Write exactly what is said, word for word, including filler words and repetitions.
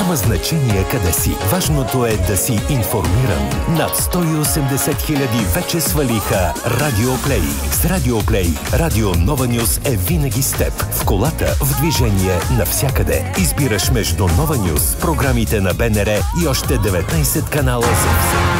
Няма значение къде си. Важното е да си информиран. Над сто и осемдесет хиляди вече свалиха Радиоплей. С Радиоплей Радио Нова Нюз е винаги с теб. В колата, в движение, навсякъде. Избираш между Нова Нюз, програмите на БНР и още деветнайсет канала за все.